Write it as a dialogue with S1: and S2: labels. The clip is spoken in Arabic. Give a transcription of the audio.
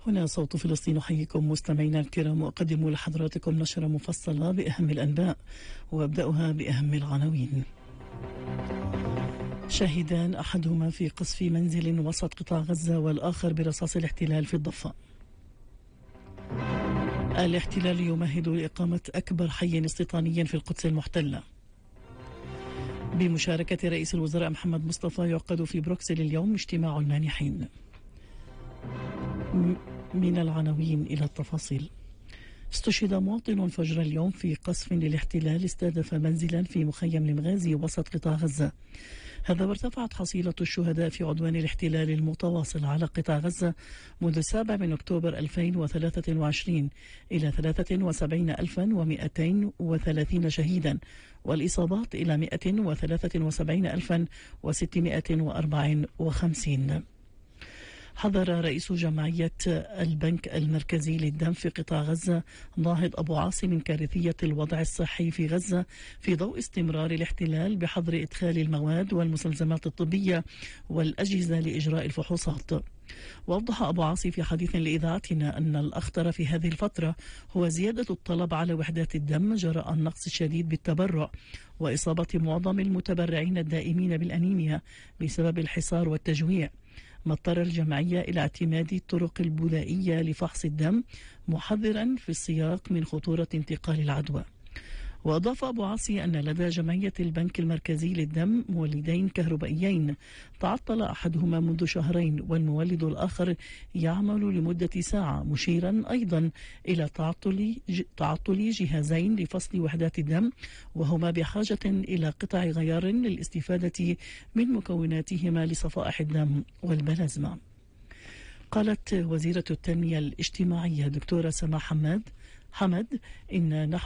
S1: هنا صوت فلسطين، أحييكم مستمعينا الكرام وأقدم لحضراتكم نشرة مفصلة بأهم الأنباء، وأبدأها بأهم العناوين. شهدان أحدهما في قصف منزل وسط قطاع غزة والآخر برصاص الاحتلال في الضفة. الاحتلال يمهد لإقامة أكبر حي استيطاني في القدس المحتلة. بمشاركة رئيس الوزراء محمد مصطفى يعقد في بروكسل اليوم اجتماع المانحين. من العناوين إلى التفاصيل. استشهد مواطن فجر اليوم في قصف للاحتلال استهدف منزلا في مخيم المغازي وسط قطاع غزة. هذا وارتفعت حصيلة الشهداء في عدوان الاحتلال المتواصل على قطاع غزة منذ 7 أكتوبر 2023 إلى 73,230 شهيدا، والإصابات إلى 173,654. حذر رئيس جمعية البنك المركزي للدم في قطاع غزة ناهض أبو عاصي من كارثية الوضع الصحي في غزة في ضوء استمرار الاحتلال بحظر إدخال المواد والمستلزمات الطبية والأجهزة لإجراء الفحوصات. وأوضح أبو عاصي في حديث لإذاعتنا أن الأخطر في هذه الفترة هو زيادة الطلب على وحدات الدم جراء النقص الشديد بالتبرع وإصابة معظم المتبرعين الدائمين بالأنيميا بسبب الحصار والتجويع، ما اضطر الجمعية إلى اعتماد الطرق البدائية لفحص الدم، محذرا في السياق من خطورة انتقال العدوى. وأضاف أبو عاصي أن لدى جمعية البنك المركزي للدم مولدين كهربائيين تعطل أحدهما منذ شهرين والمولد الآخر يعمل لمدة ساعة، مشيرا أيضا إلى تعطل جهازين لفصل وحدات الدم وهما بحاجة إلى قطع غيار للاستفادة من مكوناتهما لصفائح الدم والبلازما. قالت وزيرة التنمية الاجتماعية دكتورة سما حمد إن نحو